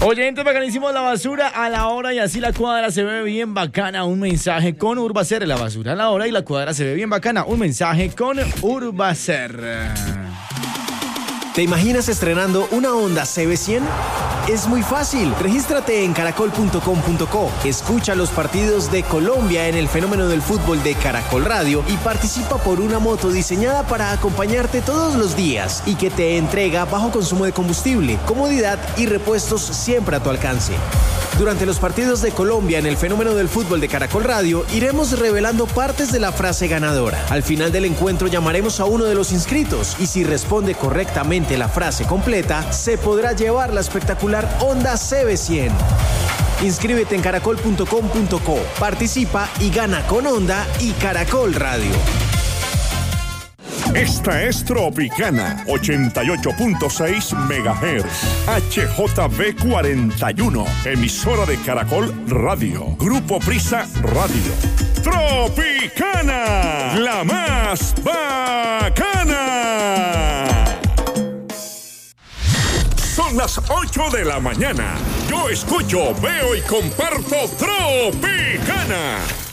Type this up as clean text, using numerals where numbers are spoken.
Oyentes bacanísimos, la basura a la hora y así la cuadra se ve bien bacana. Un mensaje con Urbacer, la basura a la hora y la cuadra se ve bien bacana. Un mensaje con Urbacer. ¿Te imaginas estrenando una Honda CB100? Es muy fácil. Regístrate en caracol.com.co. Escucha los partidos de Colombia en el fenómeno del fútbol de Caracol Radio y participa por una moto diseñada para acompañarte todos los días y que te entrega bajo consumo de combustible, comodidad y repuestos siempre a tu alcance. Durante los partidos de Colombia en el fenómeno del fútbol de Caracol Radio, iremos revelando partes de la frase ganadora. Al final del encuentro llamaremos a uno de los inscritos y si responde correctamente la frase completa, se podrá llevar la espectacular Honda CB100. Inscríbete en caracol.com.co, participa y gana con Honda y Caracol Radio. Esta es Tropicana 88.6 MHz HJB 41, emisora de Caracol Radio, Grupo Prisa Radio. Tropicana, la más bacana. Son las 8 de la mañana. Yo escucho, veo y comparto Tropicana.